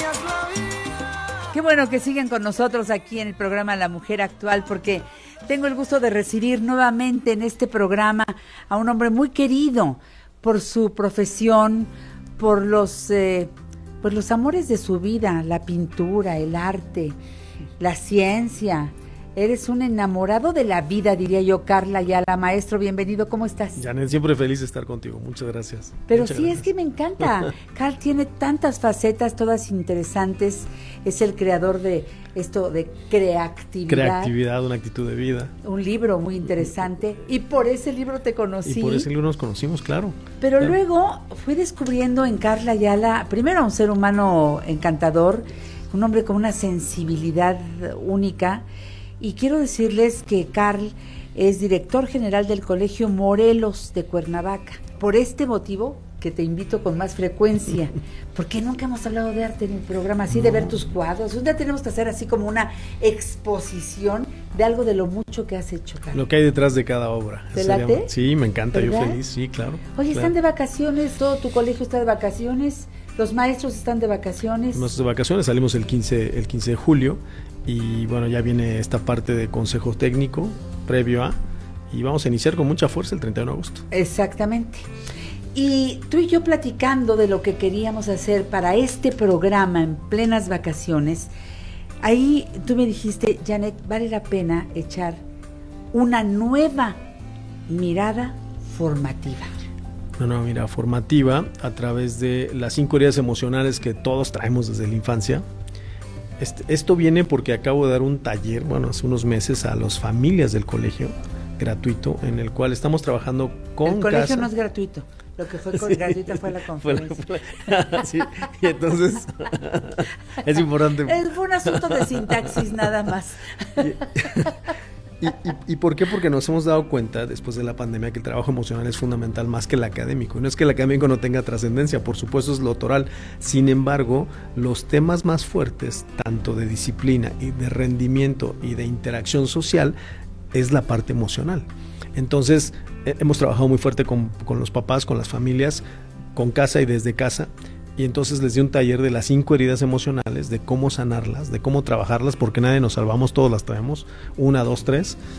Qué bueno que siguen con nosotros aquí en el programa La Mujer Actual, porque tengo el gusto de recibir nuevamente en este programa a un hombre muy querido por su profesión, por los amores de su vida, la pintura, el arte, la ciencia. Eres un enamorado de la vida, diría yo, Karl Ayala. Maestro, bienvenido, ¿cómo estás? Janet, siempre feliz de estar contigo, muchas gracias. Pero muchas sí, gracias. Es que me encanta. Karl tiene tantas facetas, todas interesantes. Es el creador de esto de creatividad. Creatividad, una actitud de vida. Un libro muy interesante. Y por ese libro te conocí. Y por ese libro nos conocimos, claro. Pero claro. Luego fui descubriendo en Karl Ayala, primero un ser humano encantador, un hombre con una sensibilidad única. Y quiero decirles que Karl es director general del Colegio Morelos de Cuernavaca. Por este motivo, que te invito con más frecuencia, porque nunca hemos hablado de arte en el programa, así de ver tus cuadros. Un día tenemos que hacer así como una exposición de algo de lo mucho que has hecho, Karl. Lo que hay detrás de cada obra. ¿Te late? Sí, me encanta, ¿verdad? yo feliz, sí, claro. Oye, claro. ¿Están de vacaciones? ¿Todo tu colegio está de vacaciones? ¿Los maestros están de vacaciones? Nosotros de vacaciones salimos el 15 de julio y bueno, ya viene esta parte de consejo técnico previo a, y vamos a iniciar con mucha fuerza el 31 de agosto. Exactamente. Y tú y yo platicando de lo que queríamos hacer para este programa en plenas vacaciones, ahí tú me dijiste, Janet, vale la pena echar una nueva mirada formativa. Una nueva mirada formativa a través de las 5 heridas emocionales que todos traemos desde la infancia. Esto viene porque acabo de dar un taller, bueno, hace unos meses a las familias del colegio, gratuito, en el cual estamos trabajando con El colegio casa. no es gratuito. Lo que fue Sí. gratuita fue la conferencia. Sí, y entonces es importante. Fue un asunto de sintaxis nada más. ¿Y por qué? Porque nos hemos dado cuenta después de la pandemia que el trabajo emocional es fundamental más que el académico. Y no es que el académico no tenga trascendencia, por supuesto es lo autoral. Sin embargo, los temas más fuertes, tanto de disciplina y de rendimiento y de interacción social, es la parte emocional. Entonces, hemos trabajado muy fuerte con los papás, con las familias, con casa y desde casa. Y entonces les di un taller de las 5 heridas emocionales, de cómo sanarlas, de cómo trabajarlas, porque nadie nos salvamos, todos las traemos, 1, 2, 3.